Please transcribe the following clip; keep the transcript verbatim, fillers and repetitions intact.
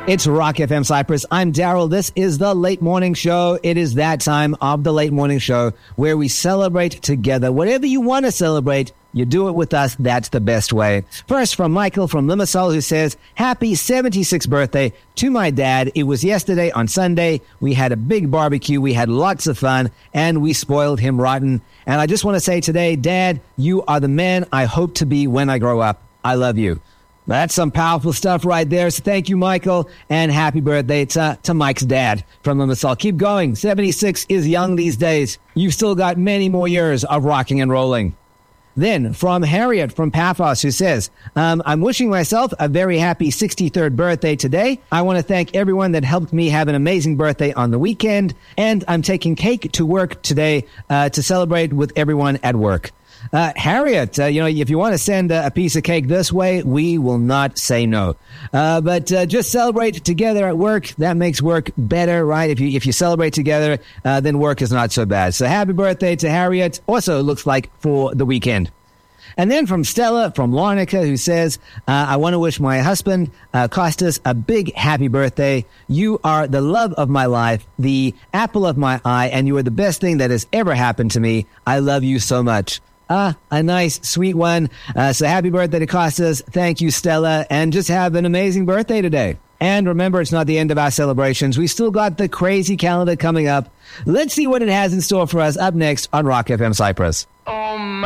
It's Rock F M Cyprus. I'm Daryl. This is the Late Morning Show. It is that time of the Late Morning Show where we celebrate together. Whatever you want to celebrate, you do it with us. That's the best way. First, from Michael from Limassol, who says, happy seventy-sixth birthday to my dad. It was yesterday on Sunday. We had a big barbecue. We had lots of fun, and we spoiled him rotten. And I just want to say today, Dad, you are the man I hope to be when I grow up. I love you. That's some powerful stuff right there. So thank you, Michael, and happy birthday to, to Mike's dad from Limassol. Keep going. seventy-six is young these days. You've still got many more years of rocking and rolling. Then from Harriet from Paphos, who says, um, I'm wishing myself a very happy sixty-third birthday today. I want to thank everyone that helped me have an amazing birthday on the weekend. And I'm taking cake to work today uh, to celebrate with everyone at work. Uh, Harriet, uh, you know, if you want to send a, a piece of cake this way, we will not say no. Uh, but uh, just celebrate together at work. That makes work better, right? If you if you celebrate together, uh, then work is not so bad. So happy birthday to Harriet. Also, it looks like for the weekend. And then from Stella, from Larnaca, who says, uh, I want to wish my husband, uh, Costas, a big happy birthday. You are the love of my life, the apple of my eye, and you are the best thing that has ever happened to me. I love you so much. Ah, a nice, sweet one. Uh, so happy birthday to Costas. Thank you, Stella. And just have an amazing birthday today. And remember, it's not the end of our celebrations. We still got the crazy calendar coming up. Let's see what it has in store for us up next on Rock F M Cyprus. Oh, my.